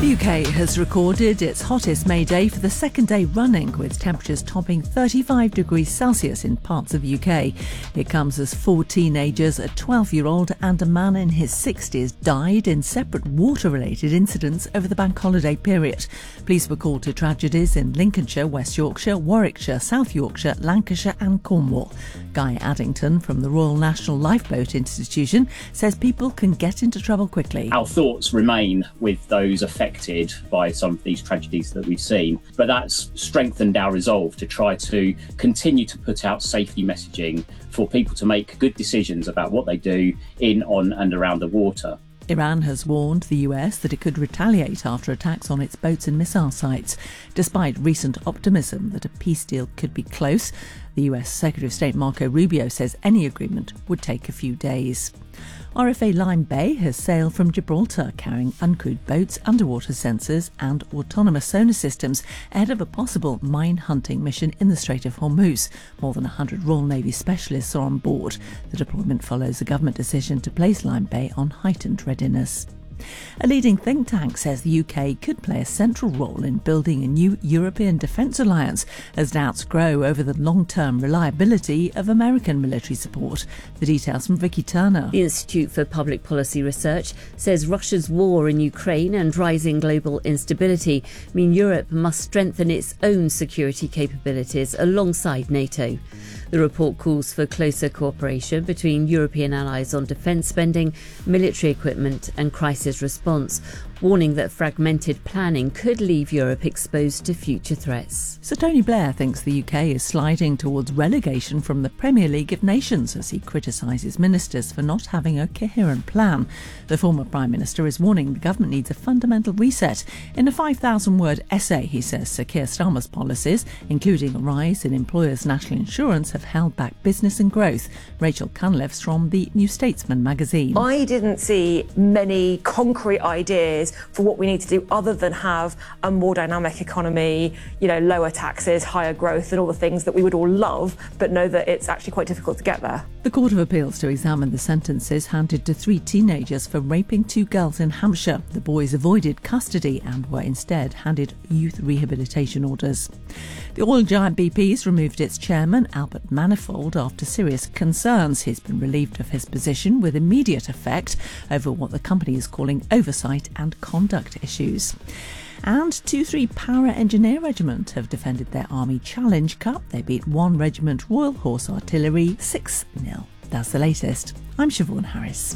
The UK has recorded its hottest May day for the second day running, with temperatures topping 35 degrees Celsius in parts of the UK. It comes as 4 teenagers, a 12-year-old and a man in his 60s died in separate water-related incidents over the bank holiday period. Police were called to tragedies in Lincolnshire, West Yorkshire, Warwickshire, South Yorkshire, Lancashire and Cornwall. Guy Addington from the Royal National Lifeboat Institution says people can get into trouble quickly. Our thoughts remain with those affected by some of these tragedies that we've seen, but that's strengthened our resolve to try to continue to put out safety messaging for people to make good decisions about what they do in, on and around the water. Iran has warned the US that it could retaliate after attacks on its boats and missile sites. Despite recent optimism that a peace deal could be close, the US Secretary of State Marco Rubio says any agreement would take a few days. RFA Lyme Bay has sailed from Gibraltar carrying uncrewed boats, underwater sensors and autonomous sonar systems ahead of a possible mine hunting mission in the Strait of Hormuz. More than 100 Royal Navy specialists are on board. The deployment follows a government decision to place Lyme Bay on heightened readiness. A leading think tank says the UK could play a central role in building a new European defence alliance as doubts grow over the long-term reliability of American military support. The details from Vicky Turner. The Institute for Public Policy Research says Russia's war in Ukraine and rising global instability mean Europe must strengthen its own security capabilities alongside NATO. The report calls for closer cooperation between European allies on defence spending, military equipment and crisis response, warning that fragmented planning could leave Europe exposed to future threats. Sir Tony Blair thinks the UK is sliding towards relegation from the Premier League of Nations as he criticises ministers for not having a coherent plan. The former Prime Minister is warning the government needs a fundamental reset. In a 5,000-word essay, he says Sir Keir Starmer's policies, including a rise in employers' national insurance, have held back business and growth. Rachel Cunliffe's from the New Statesman magazine. I didn't see many concrete ideas for what we need to do other than have a more dynamic economy, lower taxes, higher growth and all the things that we would all love, but know that it's actually quite difficult to get there. The Court of Appeals to examine the sentences handed to 3 teenagers for raping 2 girls in Hampshire. The boys avoided custody and were instead handed youth rehabilitation orders. The oil giant BP's removed its chairman, Albert Manifold, after serious concerns. He's been relieved of his position with immediate effect over what the company is calling oversight and conduct issues. And 2-3 Para Engineer Regiment have defended their Army Challenge Cup. They beat 1 Regiment Royal Horse Artillery 6-0. That's the latest. I'm Siobhan Harris.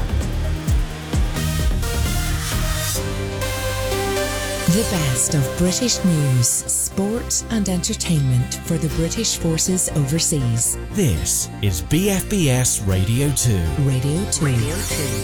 The best of British news, sport and entertainment for the British forces overseas. This is BFBS Radio 2. Radio 2.